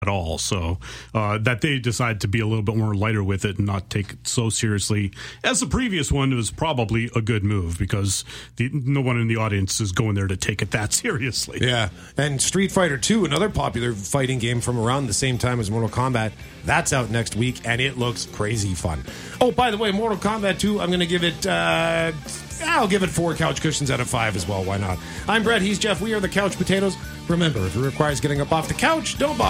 at all. So that they decide to be a little bit more lighter with it and not take it so seriously as the previous one was probably a good move, because no one in the audience is going there to take it that seriously. Yeah. And Street Fighter 2, another popular fighting game from around the same time as Mortal Kombat, that's out next week, and it looks crazy fun. Oh, by the way, Mortal Kombat 2, I'm going to give it... I'll give it 4 couch cushions out of 5 as well. Why not? I'm Brett. He's Jeff. We are the Couch Potatoes. Remember, if it requires getting up off the couch, don't bother.